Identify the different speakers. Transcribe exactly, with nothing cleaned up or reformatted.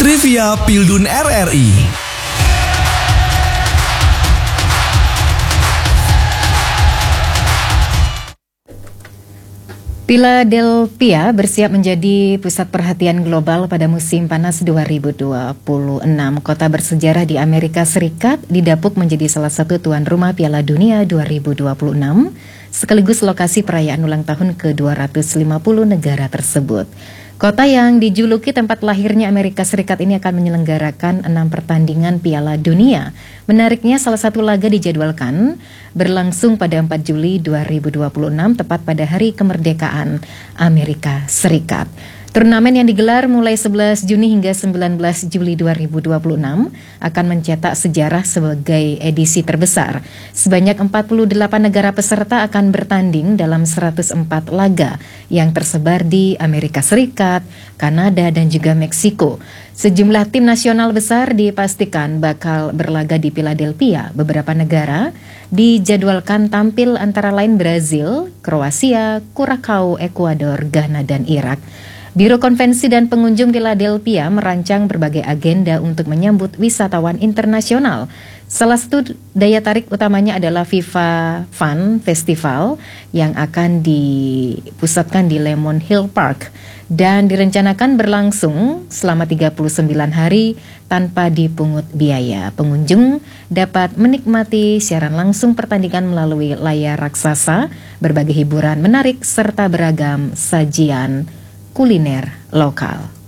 Speaker 1: Trivia Pildun R R I.
Speaker 2: Philadelphia bersiap menjadi pusat perhatian global pada musim panas dua ribu dua puluh enam. Kota bersejarah di Amerika Serikat didapuk menjadi salah satu tuan rumah Piala Dunia dua ribu dua puluh enam, sekaligus lokasi perayaan ulang tahun ke dua ratus lima puluh negara tersebut. Kota yang dijuluki tempat lahirnya Amerika Serikat ini akan menyelenggarakan enam pertandingan Piala Dunia. Menariknya, salah satu laga dijadwalkan berlangsung pada empat Juli dua ribu dua puluh enam, tepat pada hari kemerdekaan Amerika Serikat. Turnamen yang digelar mulai sebelas Juni hingga sembilan belas Juli dua ribu dua puluh enam akan mencetak sejarah sebagai edisi terbesar. Sebanyak empat puluh delapan negara peserta akan bertanding dalam seratus empat laga yang tersebar di Amerika Serikat, Kanada, dan juga Meksiko. Sejumlah tim nasional besar dipastikan bakal berlaga di Philadelphia. Beberapa negara dijadwalkan tampil antara lain Brazil, Kroasia, Kurakau, Ekuador, Ghana, dan Irak. Biro Konvensi dan Pengunjung Philadelphia merancang berbagai agenda untuk menyambut wisatawan internasional. Salah satu daya tarik utamanya adalah FIFA Fun Festival yang akan dipusatkan di Lemon Hill Park dan direncanakan berlangsung selama tiga puluh sembilan hari tanpa dipungut biaya. Pengunjung dapat menikmati siaran langsung pertandingan melalui layar raksasa, berbagai hiburan menarik, serta beragam sajian kuliner lokal.